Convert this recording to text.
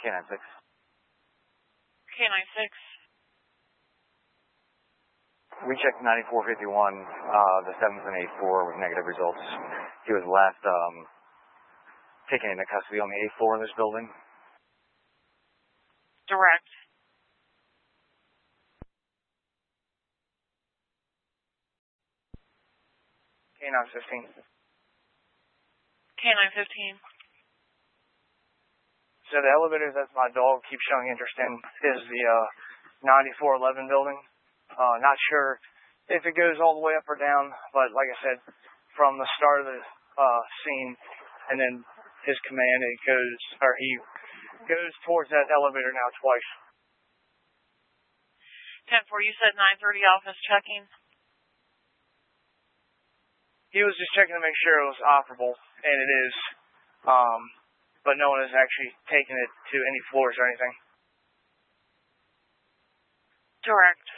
K96. K96. We checked 9451, the 7th and 8-4 with negative results. He was last taken into custody on the 8th floor in this building. Direct. K915. K915. So the elevator that my dog keeps showing interest in is the 9411 building. Not sure if it goes all the way up or down, but like I said, from the start of the scene and then his command, he goes towards that elevator now twice. 10-4, you said 930 office checking? He was just checking to make sure it was operable, and it is, but no one has actually taken it to any floors or anything. Direct.